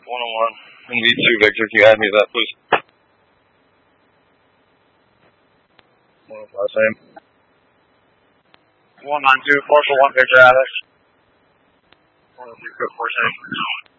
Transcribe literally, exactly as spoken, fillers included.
one oh one. And V two, Victor, can you add me to that, please? one oh five, same. one nine two, Parcel one, Victor Alex. one oh two, Code four, same.